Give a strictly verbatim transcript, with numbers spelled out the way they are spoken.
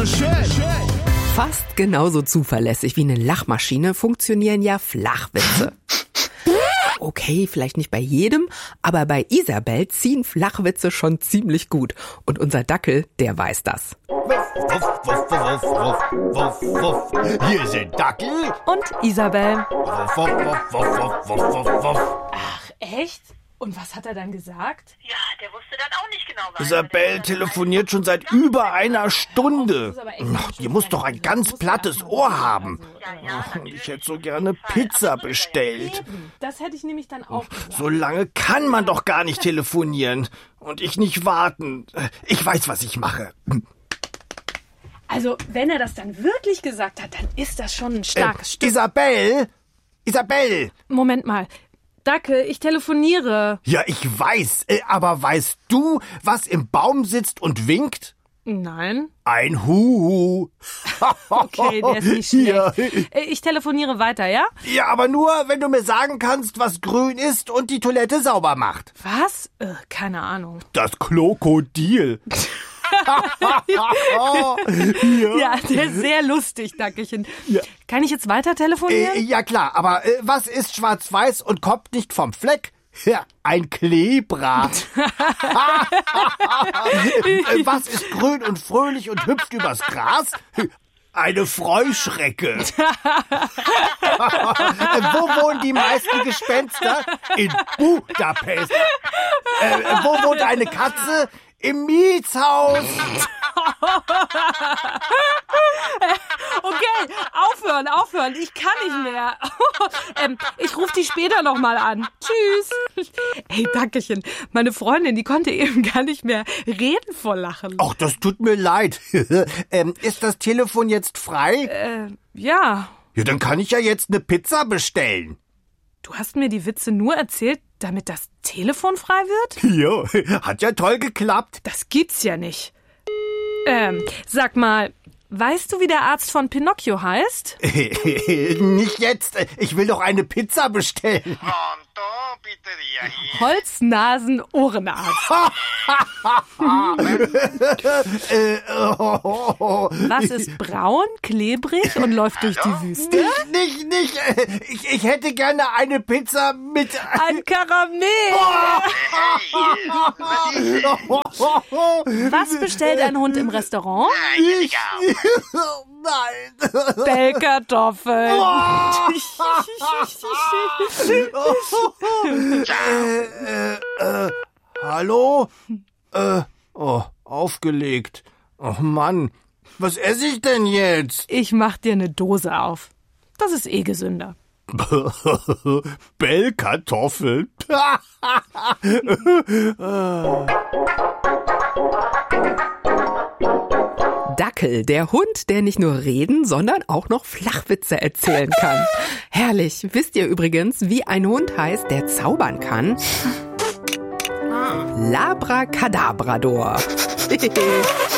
Fast genauso zuverlässig wie eine Lachmaschine funktionieren ja Flachwitze. Okay, vielleicht nicht bei jedem, aber bei Isabel ziehen Flachwitze schon ziemlich gut. Und unser Dackel, der weiß das. Wuff, wuff, wuff, wuff, wuff, wuff, wuff. Hier sind Dackel und Isabel. Wuff, wuff, wuff, wuff, wuff, wuff, wuff. Ach, echt? Und was hat er dann gesagt? Ja, der wusste dann auch nicht genau, was Isabel telefoniert schon seit über einer Stunde. Ach, die muss doch ein ganz plattes Ohr haben. Ich hätte so gerne Pizza bestellt. Das hätte ich nämlich dann auch gesagt. So lange kann man doch gar nicht telefonieren. Und ich nicht warten. Ich weiß, was ich mache. Also, wenn er das dann wirklich gesagt hat, dann ist das schon ein starkes äh, Stück. Isabel! Isabel! Moment mal. Dackel, ich telefoniere. Ja, ich weiß. Aber weißt du, was im Baum sitzt und winkt? Nein. Ein Huhu. Okay, der ist nicht schlecht. Ja. Ich telefoniere weiter, ja? Ja, aber nur, wenn du mir sagen kannst, was grün ist und die Toilette sauber macht. Was? Äh, keine Ahnung. Das Krokodil. ja. ja, der ist sehr lustig, Dackelchen. Ja. Kann ich jetzt weiter telefonieren? Äh, ja klar, aber äh, was ist schwarz-weiß und kommt nicht vom Fleck? Ja, ein Klebra. äh, was ist grün und fröhlich und hüpft übers Gras? Eine Freuschrecke. äh, wo wohnen die meisten Gespenster? In Budapest. Äh, wo wohnt eine Katze? Im Mietshaus. Okay, aufhören, aufhören. Ich kann nicht mehr. ähm, ich rufe dich später nochmal an. Tschüss. Hey, Dackelchen, meine Freundin, die konnte eben gar nicht mehr reden vor Lachen. Ach, das tut mir leid. ähm, ist das Telefon jetzt frei? Äh, ja. Ja, dann kann ich ja jetzt eine Pizza bestellen. Du hast mir die Witze nur erzählt, damit das Telefon frei wird? Ja, hat ja toll geklappt. Das gibt's ja nicht. Ähm, sag mal, weißt du, wie der Arzt von Pinocchio heißt? Nicht jetzt. Ich will doch eine Pizza bestellen. Holznasen-Ohrenarzt. äh, oh, oh, oh. Was ist braun, klebrig und läuft durch die Wüste? Nicht, nicht, nicht. Ich, ich hätte gerne eine Pizza mit... Ein Karamell. Was bestellt ein Hund im Restaurant? Ich, nein. Bellkartoffeln. äh, äh, äh, hallo? Äh, oh, aufgelegt. Oh Mann, was esse ich denn jetzt? Ich mach dir eine Dose auf. Das ist eh gesünder. Bellkartoffeln. Dackel, der Hund, der nicht nur reden, sondern auch noch Flachwitze erzählen kann. Herrlich. Wisst ihr übrigens, wie ein Hund heißt, der zaubern kann? Labracadabrador.